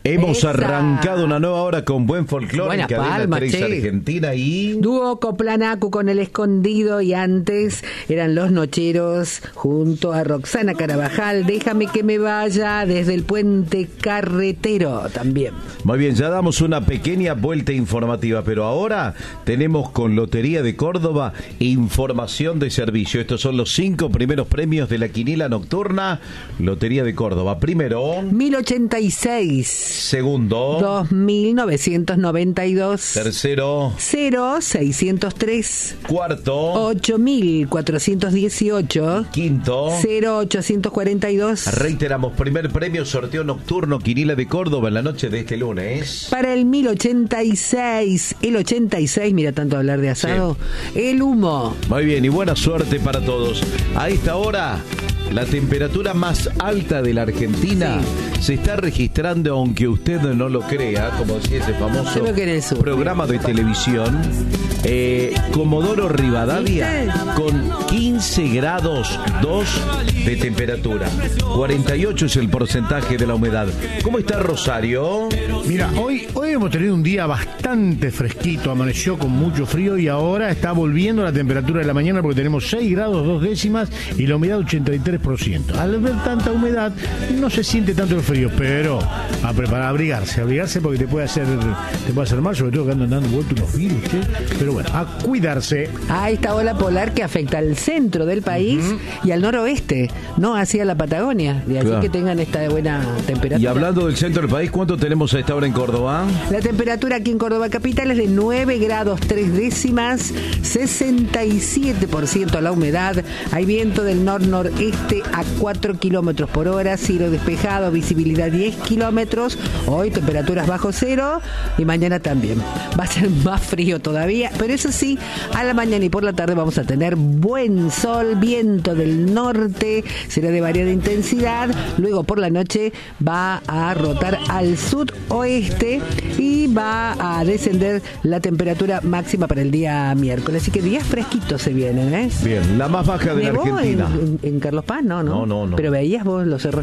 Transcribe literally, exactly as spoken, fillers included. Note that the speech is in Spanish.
Hemos Esa. arrancado una nueva hora con buen folclore Buena en Cadena palma, tres che. Argentina y... Dúo Coplanacu con El Escondido, y antes eran Los Nocheros junto a Roxana Carabajal, Déjame que me vaya, desde el Puente Carretero también. Muy bien, ya damos una pequeña vuelta informativa, pero ahora tenemos con Lotería de Córdoba información de servicio. Estos son los cinco primeros premios de la quiniela nocturna Lotería de Córdoba. Primero, mil ochenta y seis. segundo, dos mil novecientos noventa y dos. tercero, cero seiscientos tres. cuarto, ocho mil cuatrocientos dieciocho. quinto. cero ochocientos cuarenta y dos. Reiteramos, primer premio sorteo nocturno quiniela de Córdoba en la noche de este lunes. Para el mil ochenta y seis. El ochenta y seis, mira tanto hablar de asado. Sí. El humo. Muy bien, y buena suerte para todos. A esta hora, la temperatura más alta de la Argentina sí. se está registrando, aunque usted no lo crea, como decía ese famoso programa de televisión, eh, Comodoro Rivadavia, ¿viste? Con quince grados dos de temperatura. cuarenta y ocho es el porcentaje de la humedad. ¿Cómo está Rosario? Mira, hoy, hoy hemos tenido un día bastante fresquito, amaneció con mucho frío y ahora está volviendo la temperatura de la mañana porque tenemos seis grados dos décimas y la humedad ochenta y tres por ciento. Al ver tanta humedad no se siente tanto el frío, pero a preparar, a abrigarse, a abrigarse porque te puede hacer te puede hacer mal, sobre todo que andan dando vuelta unos virus, ¿sí? Pero bueno, a cuidarse. Ah, esta ola polar que afecta al centro del país uh-huh. y al noroeste, no hacia la Patagonia, y así claro. que tengan esta buena temperatura. Y hablando del centro del país, ¿cuánto tenemos a esta hora en Córdoba? La temperatura aquí en Córdoba capital es de nueve grados tres décimas, sesenta y siete por ciento la humedad, hay viento del nor-noreste a cuatro kilómetros por hora, cielo despejado, visibilidad diez kilómetros, hoy temperaturas bajo cero y mañana también. Va a ser más frío todavía, pero eso sí, a la mañana y por la tarde vamos a tener buen sol, viento del norte, será de variada intensidad, luego por la noche va a rotar al sudoeste y va a descender la temperatura máxima para el día miércoles, así que días fresquitos se vienen, ¿eh? Bien, la más baja de la Argentina. En, en, en Carlos Paz, no, no, no, no, no. Pero veías vos los cerros